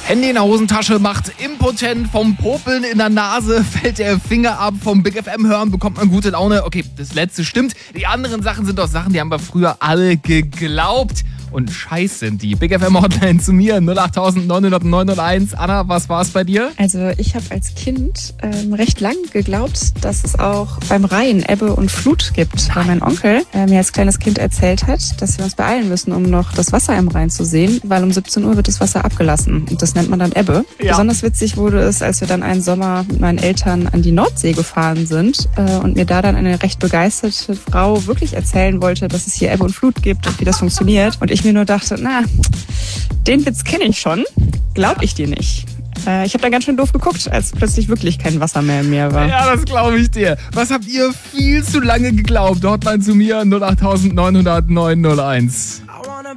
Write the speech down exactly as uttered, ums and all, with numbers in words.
Handy in der Hosentasche macht impotent, vom Popeln in der Nase fällt der Finger ab, vom Big F M hören bekommt man gute Laune. Okay, das letzte stimmt. Die anderen Sachen sind doch Sachen, die haben wir früher alle geglaubt. Und scheiß sind die. Big F M Hotline zu mir, null acht neun null null neun null eins. Anna, was war's bei dir? Also ich habe als Kind ähm, recht lang geglaubt, dass es auch beim Rhein Ebbe und Flut gibt. Weil mein Onkel äh, mir als kleines Kind erzählt hat, dass wir uns beeilen müssen, um noch das Wasser im Rhein zu sehen, weil um siebzehn Uhr wird das Wasser abgelassen. Und das nennt man dann Ebbe. Ja. Besonders witzig wurde es, als wir dann einen Sommer mit meinen Eltern an die Nordsee gefahren sind äh, und mir da dann eine recht begeisterte Frau wirklich erzählen wollte, dass es hier Ebbe und Flut gibt und wie das funktioniert. Und ich mir nur dachte, na, den Witz kenne ich schon, glaub ich dir nicht. Äh, ich habe da ganz schön doof geguckt, als plötzlich wirklich kein Wasser mehr im Meer war. Ja, das glaube ich dir. Was habt ihr viel zu lange geglaubt? Hotline zu mir, null acht neun null null neun null eins.